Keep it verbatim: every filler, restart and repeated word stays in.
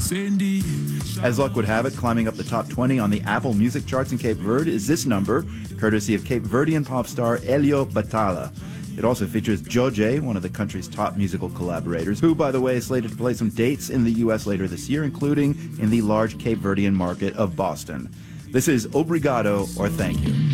As luck would have it, climbing up the top twenty on the Apple Music charts in Cape Verde is this number, courtesy of Cape Verdean pop star Elio Batala. It also features Joje, one of the country's top musical collaborators, who, by the way, is slated to play some dates in the U S later this year, including in the large Cape Verdean market of Boston. This is Obrigado, or Thank You.